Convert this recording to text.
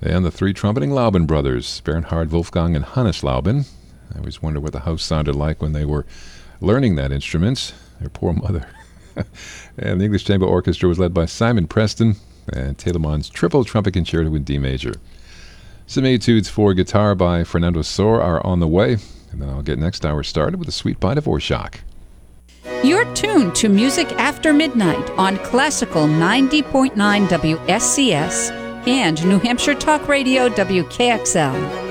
And the three trumpeting Laubin brothers, Bernhard, Wolfgang, and Hannes Laubin. I always wonder what the house sounded like when they were learning that instrument. Their poor mother. And the English Chamber Orchestra was led by Simon Preston, and Telemann's Triple Trumpet Concerto in D major. Some etudes for guitar by Fernando Sor are on the way, and then I'll get next hour started with a sweet bite of Orshak. You're tuned to Music After Midnight on Classical 90.9 WSCS and New Hampshire Talk Radio WKXL.